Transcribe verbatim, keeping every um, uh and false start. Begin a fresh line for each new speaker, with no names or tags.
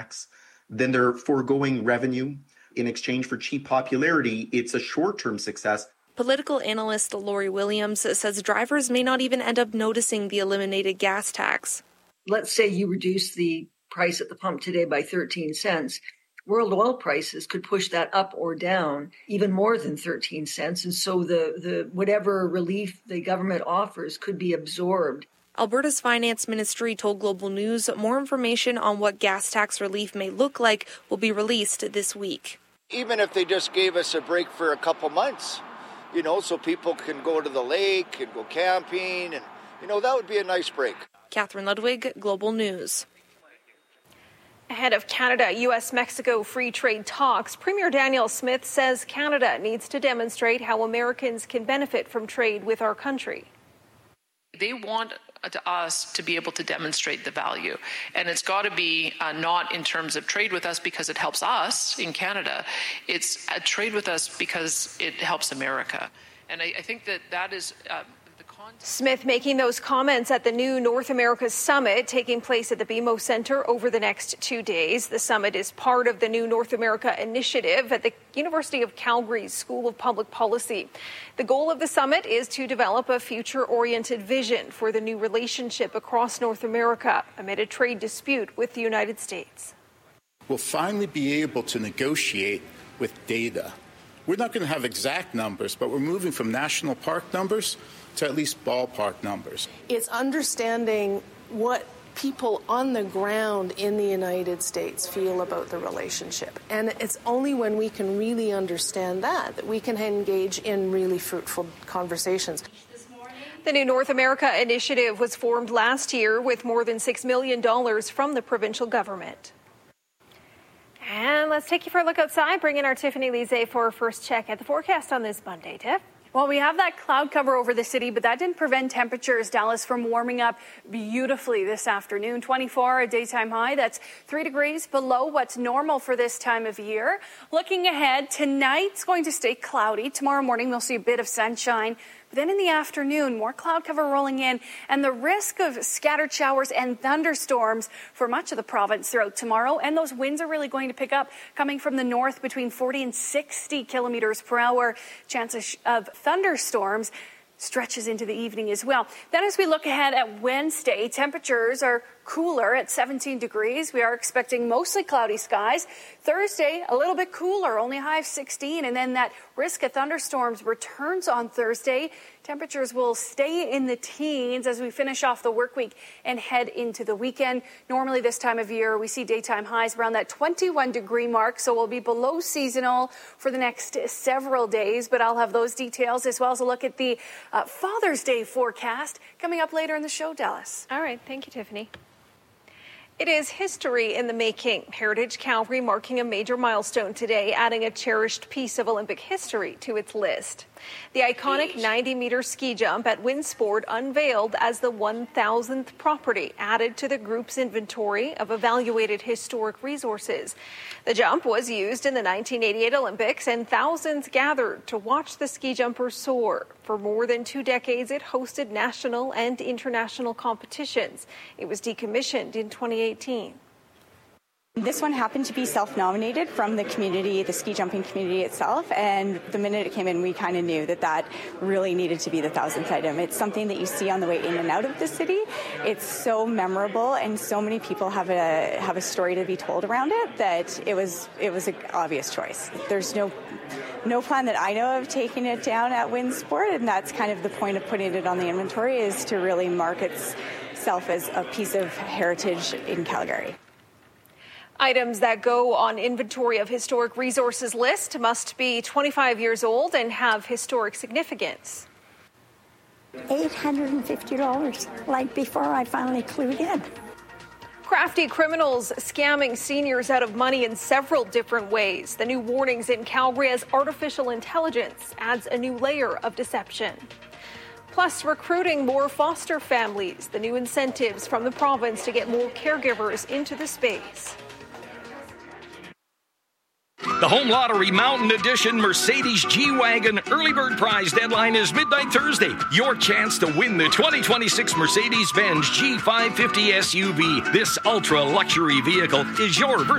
tax, then they're foregoing revenue in exchange for cheap popularity. It's a short-term success.
Political analyst Lori Williams says drivers may not even end up noticing the eliminated gas tax.
Let's say you reduce the price at the pump today by thirteen cents. World oil prices could push that up or down even more than thirteen cents. And so the, the whatever relief the government offers could be absorbed.
Alberta's finance ministry told Global News more information on what gas tax relief may look like will be released this week.
Even if they just gave us a break for a couple months, you know, so people can go to the lake and go camping, and, you know, that would be a nice break.
Catherine Ludwig, Global News.
Ahead of Canada U S Mexico free trade talks, Premier Danielle Smith says Canada needs to demonstrate how Americans can benefit from trade with our country.
They want us to be able to demonstrate the value. And it's got to be uh, not in terms of trade with us because it helps us in Canada. It's a trade with us because it helps America. And I, I think that that is... Uh,
Smith making those comments at the new North America Summit taking place at the B M O Centre over the next two days. The summit is part of the new North America Initiative at the University of Calgary's School of Public Policy. The goal of the summit is to develop a future-oriented vision for the new relationship across North America amid a trade dispute with the United States.
We'll finally be able to negotiate with data. We're not going to have exact numbers, but we're moving from national park numbers to at least ballpark numbers.
It's understanding what people on the ground in the United States feel about the relationship. And it's only when we can really understand that that we can engage in really fruitful conversations.
The new North America Initiative was formed last year with more than six million dollars from the provincial government. And let's take you for a look outside. Bring in our Tiffany Lise for our first check at the forecast on this Monday. Tiff?
Well, we have that cloud cover over the city, but that didn't prevent temperatures, Dallas, from warming up beautifully this afternoon. twenty-four, a daytime high. That's three degrees below what's normal for this time of year. Looking ahead, tonight's going to stay cloudy. Tomorrow morning, we'll see a bit of sunshine. But then in the afternoon, more cloud cover rolling in and the risk of scattered showers and thunderstorms for much of the province throughout tomorrow. And those winds are really going to pick up coming from the north between forty and sixty kilometers per hour. Chances of thunderstorms stretches into the evening as well. Then as we look ahead at Wednesday, temperatures are cooler at seventeen degrees. We are expecting mostly cloudy skies. Thursday, a little bit cooler, only a high of sixteen. And then that risk of thunderstorms returns on Thursday. Temperatures will stay in the teens as we finish off the work week and head into the weekend. Normally this time of year, we see daytime highs around that twenty-one degree mark. So we'll be below seasonal for the next several days. But I'll have those details as well as a look at the uh, Father's Day forecast coming up later in the show, Dallas.
All right. Thank you, Tiffany. It is history in the making. Heritage Calgary marking a major milestone today, adding a cherished piece of Olympic history to its list. The iconic ninety-meter ski jump at Winsport unveiled as the one thousandth property added to the group's inventory of evaluated historic resources. The jump was used in the nineteen eighty-eight Olympics, and thousands gathered to watch the ski jumper soar. For more than two decades, it hosted national and international competitions. It was decommissioned in twenty eighteen.
This one happened to be self-nominated from the community, the ski jumping community itself, and the minute it came in, we kind of knew that that really needed to be the thousandth item. It's something that you see on the way in and out of the city. It's so memorable, and so many people have a have a story to be told around it that it was it was an obvious choice. There's no no plan that I know of taking it down at Winsport, and that's kind of the point of putting it on the inventory, is to really mark itself as a piece of heritage in Calgary.
Items that go on inventory of historic resources list must be twenty-five years old and have historic significance.
eight hundred fifty dollars, like before I finally clued in.
Crafty criminals scamming seniors out of money in several different ways. The new warnings in Calgary as artificial intelligence adds a new layer of deception. Plus, recruiting more foster families. The new incentives from the province to get more caregivers into the space.
The Home Lottery Mountain Edition Mercedes G-Wagon Early Bird Prize deadline is midnight Thursday. Your chance to win the twenty twenty-six Mercedes-Benz G five fifty S U V. This ultra-luxury vehicle is your